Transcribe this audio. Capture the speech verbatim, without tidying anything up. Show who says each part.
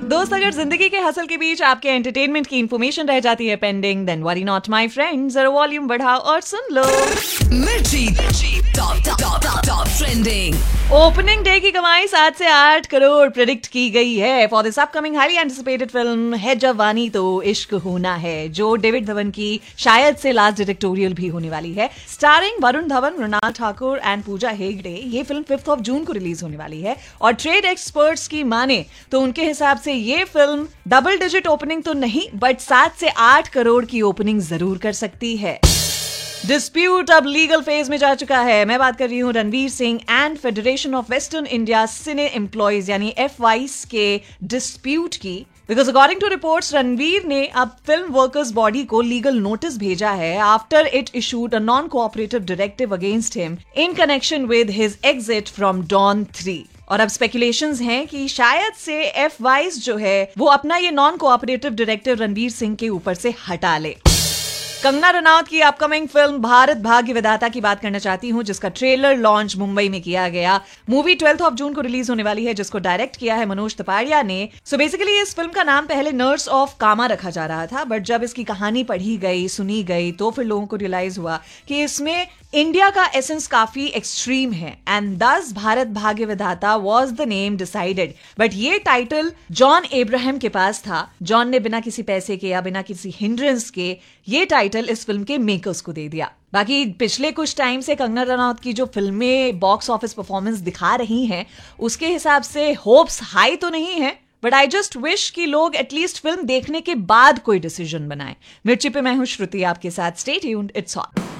Speaker 1: दोस्त, अगर जिंदगी के हसल के बीच आपके एंटरटेनमेंट की इंफॉर्मेशन रह जाती है pending, then worry not my friend, जरा वॉल्यूम बढ़ाओ और सुन लो।
Speaker 2: मिर्ची top top top trending.
Speaker 1: Opening day की कमाई सात से आठ करोड़ प्रेडिक्ट की गई है for this upcoming highly anticipated film है जवानी तो इश्क होना है, जो डेविड धवन की शायद से लास्ट डायरेक्टोरियल भी होने वाली है। Starring Varun Dhawan, Mrinal Thakur and Pooja Hegde. ये फिल्म फिफ्थ ऑफ जून को रिलीज होने वाली है और ट्रेड एक्सपर्ट्स की माने तो उनके हिसाब से ये फिल्म डबल डिजिट ओपनिंग तो नहीं, बट सात से आठ करोड़ की ओपनिंग जरूर कर सकती है। डिस्प्यूट अब लीगल फेज में जा चुका है। मैं बात कर रही हूं Ranveer Singh and federation of western India cine employees यानी एफ वाइस के डिस्प्यूट की, because according to reports Ranveer ने अब फिल्म वर्कर्स बॉडी को लीगल नोटिस भेजा है after it issued a non cooperative directive against him in connection with his exit from don three. और अब स्पेकुलेशंस हैं कि शायद से एफ वाइस जो है वो अपना ये non cooperative directive Ranveer Singh के ऊपर से हटा ले। कंगना रनौत की अपकमिंग फिल्म भारत भाग्य विधाता की बात करना चाहती हूं, जिसका ट्रेलर लॉन्च मुंबई में किया गया। मूवी ट्वेल्थ ऑफ जून को रिलीज होने वाली है, जिसको डायरेक्ट किया है मनोज तपाड़िया ने। सो बेसिकली इस फिल्म का नाम पहले नर्स ऑफ कामा रखा जा रहा था, बट जब इसकी कहानी पढ़ी गई, सुनी गई, तो फिर लोगों को रियलाइज हुआ कि इसमें इंडिया का एसेंस काफी एक्सट्रीम है एंड दस भारत भाग्य विधाता was the name decided. But ये टाइटल जॉन एब्राहम के पास था। जॉन ने बिना किसी पैसे के या बिना किसी हिंड्रेंस के ये टाइटल इस फिल्म के मेकर्स को दे दिया। बाकी पिछले कुछ टाइम से कंगना रनौत की जो फिल्में बॉक्स ऑफिस परफॉर्मेंस दिखा रही हैं, उसके हिसाब से होप्स हाई तो नहीं है, बट आई जस्ट विश कि लोग एटलीस्ट फिल्म देखने के बाद कोई डिसीजन बनाएं। मिर्ची पे मैं हूं श्रुति आपके साथ। Stay tuned, it's hot.